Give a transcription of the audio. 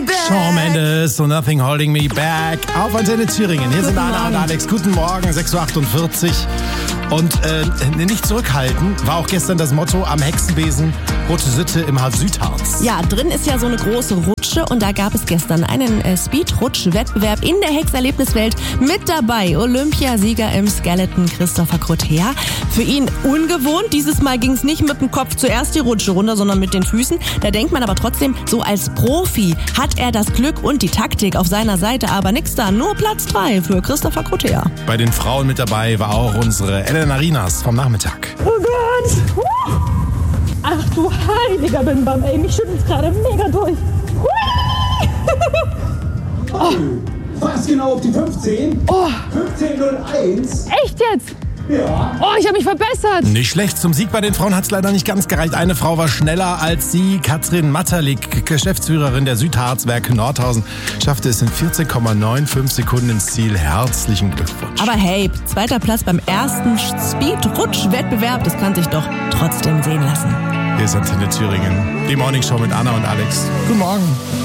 Shawn Mendes, So Nothing Holding Me Back. Auf Antenne Thüringen. Hier sind Anna und Alex. Guten Morgen, 6.48 Uhr. Und nicht zurückhalten war auch gestern das Motto am Hexenbesen Rote Sitte im Südharz. Ja, drin ist ja so eine große Rutsche und da gab es gestern einen Speed-Rutsch-Wettbewerb in der Hexerlebniswelt. Mit dabei Olympiasieger im Skeleton Christopher Krotea. Für ihn ungewohnt. Dieses Mal ging es nicht mit dem Kopf zuerst die Rutsche runter, sondern mit den Füßen. Da denkt man aber trotzdem, so als Profi hat er das Glück und die Taktik auf seiner Seite. Aber nix da, nur Platz 3 für Christopher Krotea. Bei den Frauen mit dabei war auch unsere Elena Rinas vom Nachmittag. Oh Gott! Ach du heiliger Bimbam, ey, mich schüttelt's gerade mega durch. Oh. Fast genau auf die 15. Oh. 15:01. Echt jetzt? Ja. Oh, ich habe mich verbessert. Nicht schlecht. Zum Sieg bei den Frauen hat es leider nicht ganz gereicht. Eine Frau war schneller als sie. Katrin Matterlik, Geschäftsführerin der Südharzwerke Nordhausen, schaffte es in 14,95 Sekunden ins Ziel. Herzlichen Glückwunsch. Aber hey, 2. Platz beim ersten Speed-Rutsch-Wettbewerb, das kann sich doch trotzdem sehen lassen. Hier ist Antenne Thüringen. Die Morningshow mit Anna und Alex. Guten Morgen.